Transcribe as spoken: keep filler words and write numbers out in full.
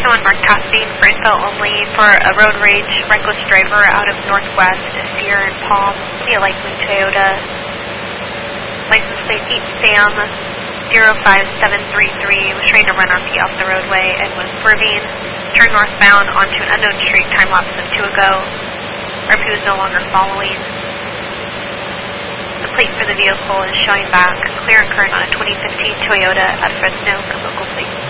someone marked Cassidy for info only for a road rage reckless driver out of Northwest Sear and Palm, the Lakeland Toyota. License plate eight Sam zero five seven three three, was trying to run R P off the roadway and was swerving, turned northbound onto an unknown street time lapse of two ago. R P was no longer following. The plate for the vehicle is showing back clear and current on a twenty fifteen Toyota at Fresno for local plates.